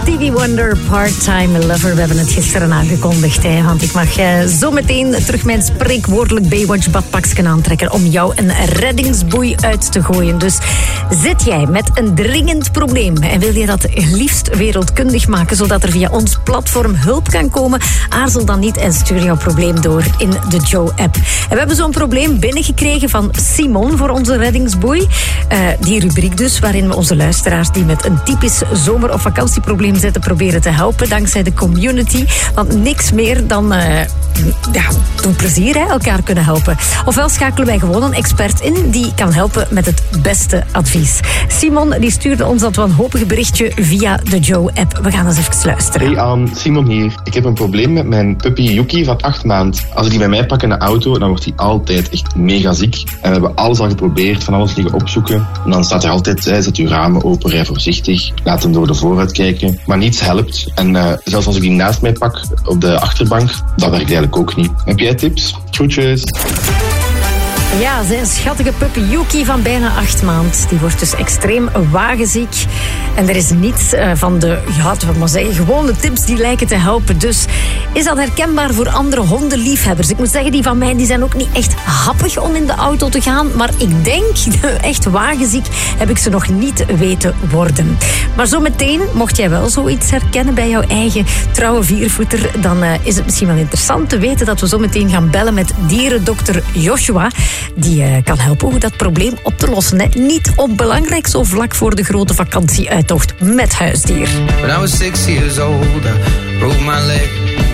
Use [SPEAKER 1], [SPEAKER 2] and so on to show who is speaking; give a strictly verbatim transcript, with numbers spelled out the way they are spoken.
[SPEAKER 1] Stevie Wonder, Part-Time Lover. We hebben het gisteren aangekondigd, hè, want ik mag uh, zo meteen terug mijn spreekwoordelijk Baywatch-badpaksken aantrekken om jou een reddingsboei uit te gooien. Dus zit jij met een dringend probleem en wil je dat liefst wereldkundig maken, zodat er via ons platform hulp kan komen, aarzel dan niet en stuur jouw probleem door in de Joe-app. En we hebben zo'n probleem binnengekregen van Simon voor onze reddingsboei. Uh, die rubriek dus, waarin we onze luisteraars die met een typisch zomer- of vakantieprobleem zitten proberen te helpen, dankzij de community. Want niks meer dan uh, ja, doen plezier, hè, elkaar kunnen helpen. Ofwel schakelen wij gewoon een expert in die kan helpen met het beste advies. Simon die stuurde ons dat wanhopige berichtje via de Joe-app. We gaan eens even luisteren.
[SPEAKER 2] Hey Anne, Simon hier. Ik heb een probleem met mijn puppy Yuki van acht maand. Als ik die bij mij pak in de auto, dan wordt hij altijd echt mega ziek. En we hebben alles al geprobeerd, van alles liggen opzoeken. En dan staat hij altijd, hij zet uw ramen open, rij voorzichtig, laat hem door de vooruit kijken. Maar niets helpt. En uh, zelfs als ik die naast mij pak op de achterbank, dat werkt eigenlijk ook niet. Heb jij tips? Groetjes.
[SPEAKER 1] Ja, zijn schattige puppy Yuki van bijna acht maand. Die wordt dus extreem wagenziek. En er is niets uh, van de, ja, laten we maar zeggen, gewone tips die lijken te helpen. Dus is dat herkenbaar voor andere hondenliefhebbers? Ik moet zeggen, die van mij die zijn ook niet echt happig om in de auto te gaan. Maar ik denk, echt wagenziek heb ik ze nog niet weten worden. Maar zometeen, mocht jij wel zoiets herkennen bij jouw eigen trouwe viervoeter, dan uh, is het misschien wel interessant te weten dat we zometeen gaan bellen met dierendokter Joshua. Die uh, kan helpen hoe dat probleem op te lossen. Hè. Niet onbelangrijk, zo vlak voor de grote vakantieuittocht met huisdier.
[SPEAKER 3] When I was six years old, I broke my leg.